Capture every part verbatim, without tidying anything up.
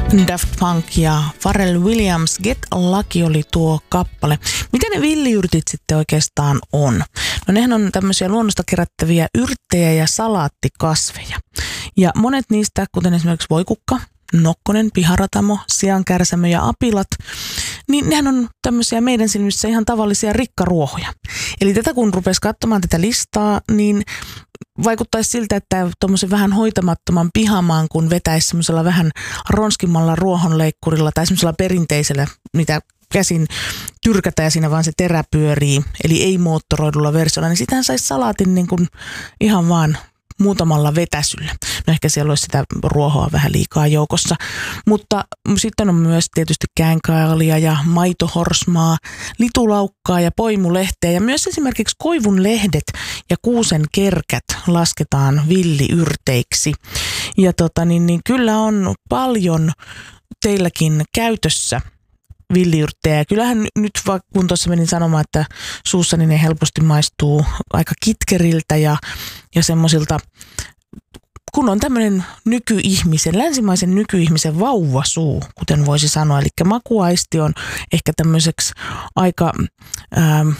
Daft Punk ja Pharrell Williams, Get Lucky oli tuo kappale. Mitä ne villiyrtit sitten oikeastaan on? No nehän on tämmöisiä luonnosta kerättäviä yrttejä ja salaattikasveja. Ja monet niistä, kuten esimerkiksi voikukka, nokkonen, piharatamo, siankärsämö ja apilat, niin nehän on tämmöisiä meidän silmissä ihan tavallisia rikkaruohoja. Eli tätä kun rupesi katsomaan tätä listaa, niin vaikuttaisi siltä, että tuommoisen vähän hoitamattoman pihamaan, kun vetäisi semmoisella vähän ronskimmalla ruohonleikkurilla tai semmoisella perinteisellä, mitä käsin tyrkätä ja siinä vaan se terä pyörii, eli ei moottoroidulla versiolla, niin sitähän saisi salaatin niin kuin ihan vaan muutamalla vetäsyllä. No ehkä siellä olisi sitä ruohoa vähän liikaa joukossa. Mutta sitten on myös tietysti käänkaalia ja maitohorsmaa, litulaukkaa ja poimulehteä. Ja myös esimerkiksi koivun lehdet ja kuusen kerkät lasketaan villiyrteiksi. Ja tota, niin, niin kyllä on paljon teilläkin käytössä villiyrttejä. Kyllähän nyt vaikka kun tuossa menin sanomaan, että suussani ne helposti maistuu aika kitkeriltä ja, ja semmoisilta, kun on tämmöinen nykyihmisen, länsimaisen nykyihmisen vauvasuu, kuten voisi sanoa. Eli makuaisti on ehkä tämmöiseksi aika Ähm,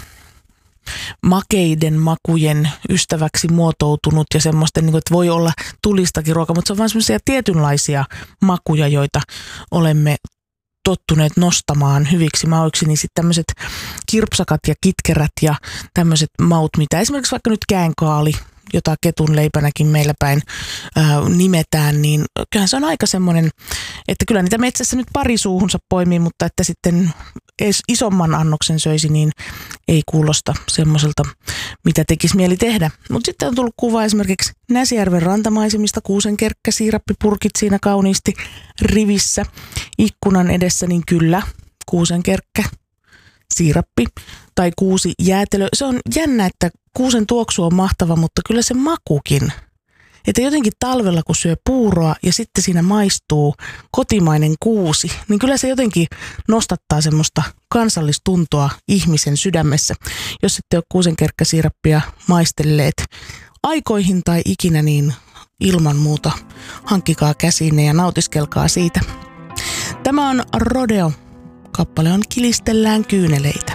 makeiden makujen ystäväksi muotoutunut ja semmoista, niin kuin, että voi olla tulistakin ruokaa, mutta se on vain semmoisia tietynlaisia makuja, joita olemme tottuneet nostamaan hyviksi mauiksi, niin sitten tämmöiset kirpsakat ja kitkerät ja tämmöiset maut, mitä esimerkiksi vaikka nyt käänkaali, jota ketun leipänäkin meillä päin ää, nimetään, niin kyllähän se on aika semmoinen, että kyllä niitä metsässä nyt pari suuhunsa poimii, mutta että sitten edes isomman annoksen söisi, niin ei kuulosta semmoiselta, mitä tekisi mieli tehdä. Mutta sitten on tullut kuva esimerkiksi Näsijärven rantamaisemista, kuusenkerkkä, siirappipurkit siinä kauniisti rivissä ikkunan edessä, niin kyllä kuusenkerkkä, siirappi tai kuusi jäätelö. Se on jännä, että kuusen tuoksu on mahtava, mutta kyllä se makukin. Että jotenkin talvella, kun syö puuroa ja sitten siinä maistuu kotimainen kuusi, niin kyllä se jotenkin nostattaa semmoista kansallistuntoa ihmisen sydämessä. Jos ette ole kuusenkerkkäsiirappia maistelleet aikoihin tai ikinä, niin ilman muuta hankkikaa käsiinne ja nautiskelkaa siitä. Tämä on Rodeo. Kappale on Kilistellään kyyneleitä.